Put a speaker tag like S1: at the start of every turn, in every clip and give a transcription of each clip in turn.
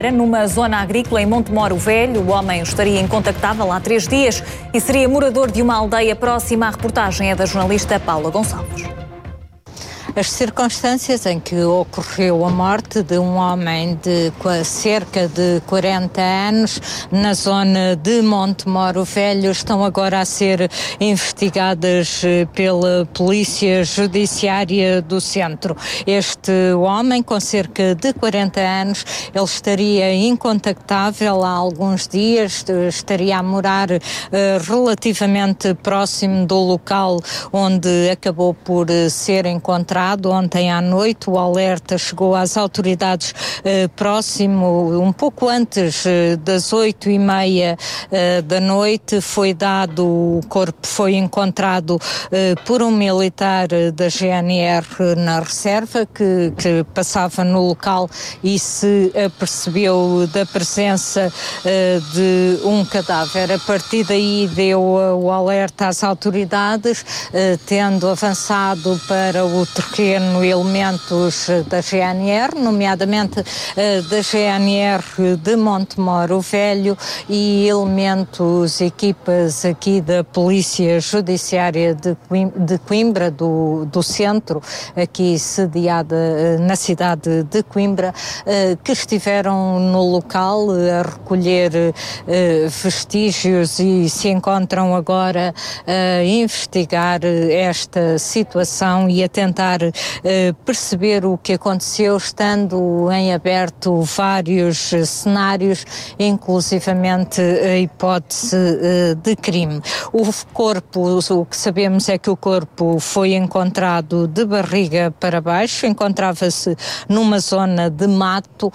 S1: Numa zona agrícola em Montemoro Velho, o homem estaria incontactável há 3 dias e seria morador de uma aldeia próxima. A reportagem é da jornalista Paula Gonçalves.
S2: As circunstâncias em que ocorreu a morte de um homem de cerca de 40 anos na zona de Montemoro Velho estão agora a ser investigadas pela Polícia Judiciária do Centro. Este homem, com cerca de 40 anos, ele estaria incontactável há alguns dias, estaria a morar relativamente próximo do local onde acabou por ser encontrado. Ontem à noite o alerta chegou às autoridades próximo, um pouco antes das 8h30 da noite. Foi dado, o corpo foi encontrado por um militar da GNR na reserva que passava no local e se apercebeu da presença de um cadáver. A partir daí deu o alerta às autoridades, tendo avançado para o terreno elementos da GNR, nomeadamente da GNR de Montemoro Velho e equipas aqui da Polícia Judiciária de Coimbra, do centro, aqui sediada na cidade de Coimbra, que estiveram no local a recolher vestígios e se encontram agora a investigar esta situação e a tentar perceber o que aconteceu, estando em aberto vários cenários, inclusivamente a hipótese de crime. O corpo, o que sabemos é que o corpo foi encontrado de barriga para baixo, encontrava-se numa zona de mato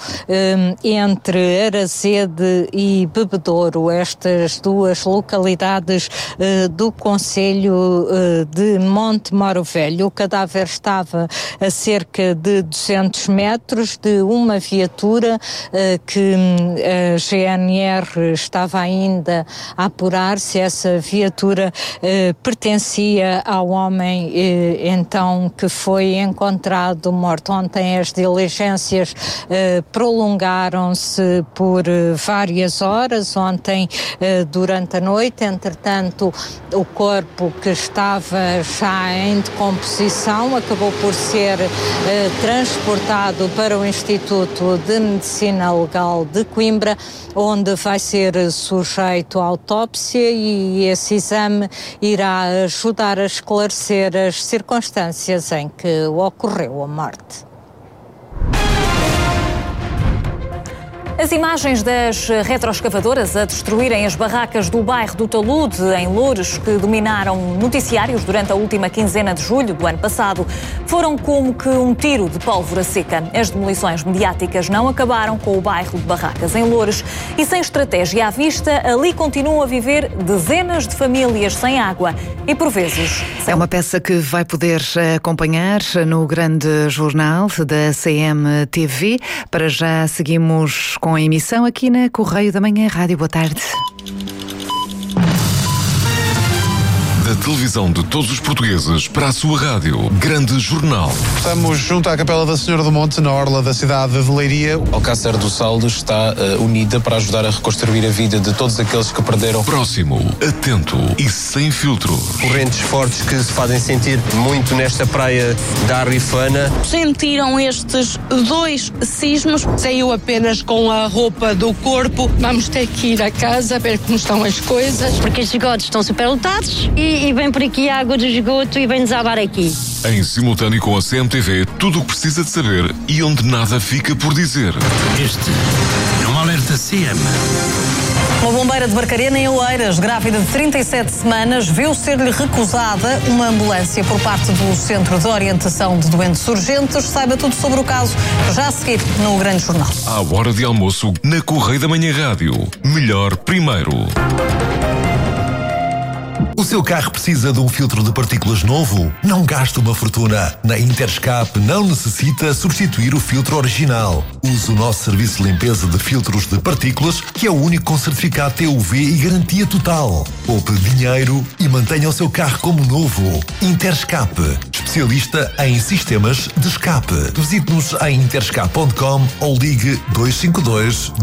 S2: entre Arazede e Bebedouro, estas duas localidades do concelho de Montemoro Velho. O cadáver estava a cerca de 200 metros de uma viatura que a GNR estava ainda a apurar se essa viatura pertencia ao homem então que foi encontrado morto. Ontem as diligências prolongaram-se por várias horas, ontem durante a noite. Entretanto, o corpo, que estava já em decomposição, acabou por ser transportado para o Instituto de Medicina Legal de Coimbra, onde vai ser sujeito à autópsia, e esse exame irá ajudar a esclarecer as circunstâncias em que ocorreu a morte.
S1: As imagens das retroescavadoras a destruírem as barracas do bairro do Talude, em Loures, que dominaram noticiários durante a última quinzena de julho do ano passado, foram como que um tiro de pólvora seca. As demolições mediáticas não acabaram com o bairro de barracas em Loures e, sem estratégia à vista, ali continuam a viver dezenas de famílias sem água e, por vezes...
S3: É uma peça que vai poder acompanhar no grande jornal da CMTV. Para já seguimos com a emissão aqui na Correio da Manhã Rádio. Boa tarde.
S4: Da televisão de todos os portugueses para a sua rádio. Grande Jornal.
S5: Estamos junto à Capela da Senhora do Monte, na orla da cidade de Leiria.
S6: Alcácer do Saldo está unida para ajudar a reconstruir a vida de todos aqueles que perderam.
S4: Próximo, atento e sem filtro.
S7: Correntes fortes que se fazem sentir muito nesta praia da Rifana.
S8: Sentiram estes 2 sismos.
S9: Saiu apenas com a roupa do corpo. Vamos ter que ir a casa ver como estão as coisas.
S10: Porque os esgotos estão superlotados e vem por aqui a água do esgoto e vem desabar aqui.
S4: Em simultâneo com a CMTV, tudo o que precisa de saber e onde nada fica por dizer.
S11: Este é um alerta CM.
S1: Uma bombeira de Barcarena, em Oeiras, grávida de 37 semanas, viu ser-lhe recusada uma ambulância por parte do Centro de Orientação de Doentes Urgentes. Saiba tudo sobre o caso já a seguir no Grande Jornal.
S4: À hora de almoço, na Correio da Manhã Rádio. Melhor primeiro.
S12: O seu carro precisa de um filtro de partículas novo? Não gaste uma fortuna. Na Interscap não necessita substituir o filtro original. Use o nosso serviço de limpeza de filtros de partículas, que é o único com certificado TUV e garantia total. Poupe dinheiro e mantenha o seu carro como novo. Interscap, especialista em sistemas de escape. Visite-nos em interscap.com ou ligue 252